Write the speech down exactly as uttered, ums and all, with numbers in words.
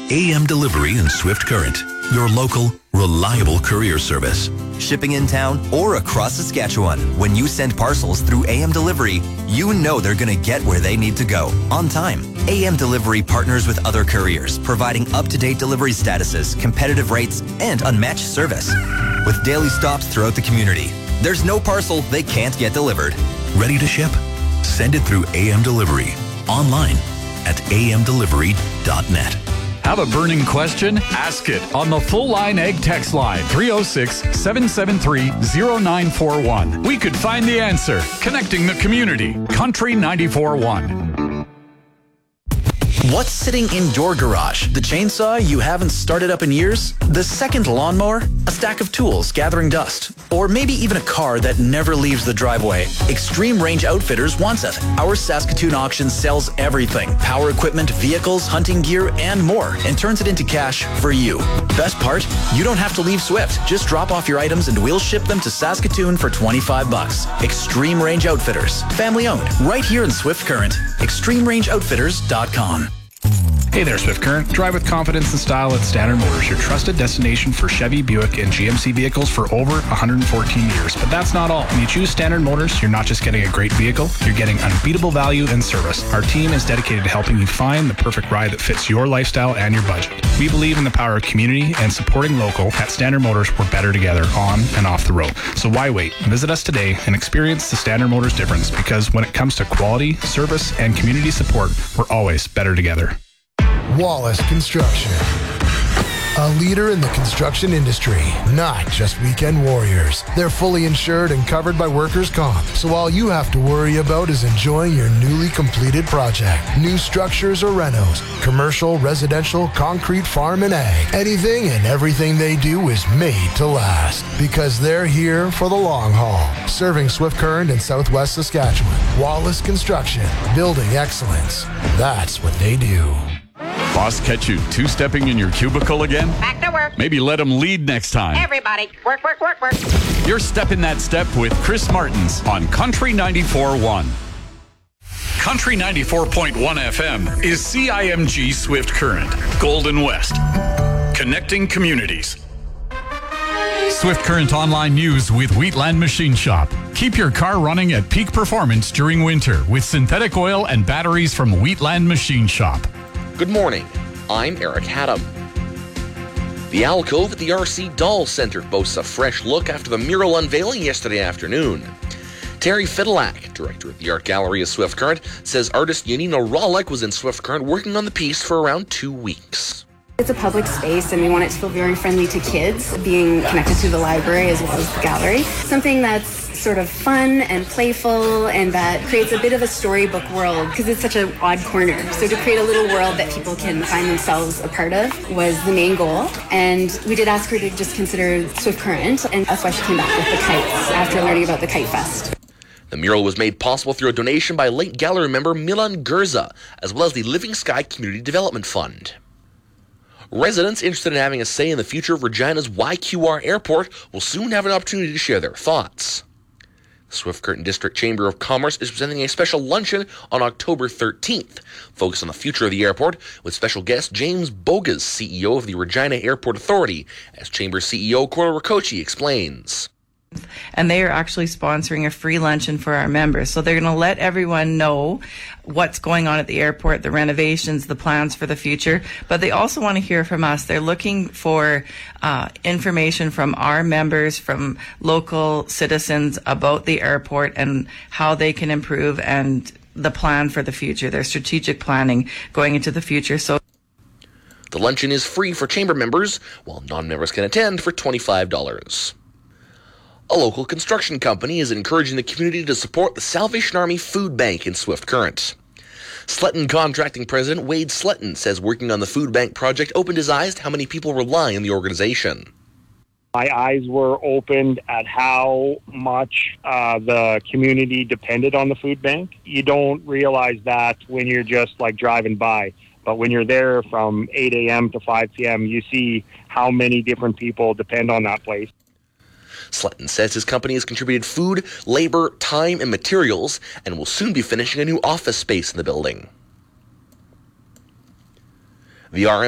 A M Delivery and Swift Current, your local, reliable courier service. Shipping in town or across Saskatchewan. When you send parcels through A M Delivery, you know they're going to get where they need to go on time. A M Delivery partners with other couriers, providing up-to-date delivery statuses, competitive rates, and unmatched service. With daily stops throughout the community, there's no parcel they can't get delivered. Ready to ship? Send it through A M Delivery. Online at a m delivery dot net. Have a burning question? Ask it on the Full Line Ag text line three oh six, seven seven three, oh nine four one. We could find the answer. Connecting the community. Country ninety-four point one. What's sitting in your garage? The chainsaw you haven't started up in years? The second lawnmower? A stack of tools gathering dust? Or maybe even a car that never leaves the driveway? Extreme Range Outfitters wants it. Our Saskatoon auction sells everything. Power equipment, vehicles, hunting gear, and more, and turns it into cash for you. Best part? You don't have to leave Swift. Just drop off your items and we'll ship them to Saskatoon for twenty-five bucks. Extreme Range Outfitters. Family owned. Right here in Swift Current. extreme range outfitters dot com. Hey there, Swift Current. Drive with confidence and style at Standard Motors, your trusted destination for Chevy, Buick, and G M C vehicles for over one hundred fourteen years. But that's not all. When you choose Standard Motors, you're not just getting a great vehicle, you're getting unbeatable value and service. Our team is dedicated to helping you find the perfect ride that fits your lifestyle and your budget. We believe in the power of community and supporting local. At Standard Motors, we're better together on and off the road. So why wait? Visit us today and experience the Standard Motors difference, because when it comes to quality, service, and community support, we're always better together. Wallace Construction. A leader in the construction industry, not just weekend warriors. They're fully insured and covered by workers' comp, so all you have to worry about is enjoying your newly completed project. New structures or renos, commercial, residential, concrete, farm, and ag. Anything and everything they do is made to last, because they're here for the long haul. Serving Swift Current in Southwest Saskatchewan. Wallace Construction, building excellence. That's what they do. Boss catch you two-stepping in your cubicle again? Back to work. Maybe let him lead next time. Everybody, work, work, work, work. You're stepping that step with Chris Martins on Country ninety-four point one. Country ninety-four point one F M is C I M G Swift Current, Golden West. Connecting communities. Swift Current Online News with Wheatland Machine Shop. Keep your car running at peak performance during winter with synthetic oil and batteries from Wheatland Machine Shop. Good morning. I'm Eric Haddam. The alcove at the R C Doll Centre boasts a fresh look after the mural unveiling yesterday afternoon. Terry Fidelak, director of the Art Gallery of Swift Current, says artist Yanina Rawlik was in Swift Current working on the piece for around two weeks. It's a public space and we want it to feel very friendly to kids, being connected to the library as well as the gallery. Something that's sort of fun and playful and that creates a bit of a storybook world because it's such an odd corner. So to create a little world that people can find themselves a part of was the main goal. And we did ask her to just consider Swift Current, and that's why she came back with the kites after learning about the Kite Fest. The mural was made possible through a donation by late gallery member Milan Gurza, as well as the Living Sky Community Development Fund. Residents interested in having a say in the future of Regina's Y Q R Airport will soon have an opportunity to share their thoughts. The Swift Current District Chamber of Commerce is presenting a special luncheon on October thirteenth, focused on the future of the airport, with special guest James Bogas, C E O of the Regina Airport Authority, as Chamber C E O Cora Ricochi explains. And they are actually sponsoring a free luncheon for our members. So they're going to let everyone know what's going on at the airport, the renovations, the plans for the future. But they also want to hear from us. They're looking for uh, information from our members, from local citizens about the airport and how they can improve and the plan for the future, their strategic planning going into the future. So the luncheon is free for chamber members, while non-members can attend for twenty-five dollars. A local construction company is encouraging the community to support the Salvation Army Food Bank in Swift Current. Sletton Contracting President Wade Sletton says working on the food bank project opened his eyes to how many people rely on the organization. My eyes were opened at how much uh, the community depended on the food bank. You don't realize that when you're just like driving by. But when you're there from eight a.m. to five p.m., you see how many different people depend on that place. Sletton says his company has contributed food, labor, time, and materials, and will soon be finishing a new office space in the building. The R M